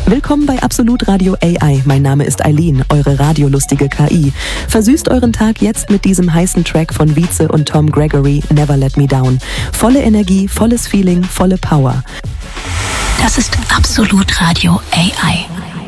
Willkommen bei Absolut Radio AI. Mein Name ist Eileen, eure radiolustige KI. Versüßt euren Tag jetzt mit diesem heißen Track von Vize und Tom Gregory, Never Let Me Down. Volle Energie, volles Feeling, volle Power. Das ist Absolut Radio AI.